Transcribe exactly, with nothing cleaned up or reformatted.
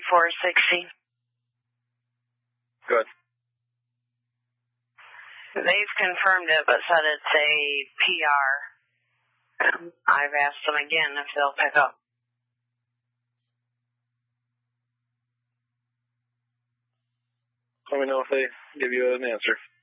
four sixty. Good. They've confirmed it, but said it's a P R. Um, I've asked them again if they'll pick up. Let me know if they give you an answer.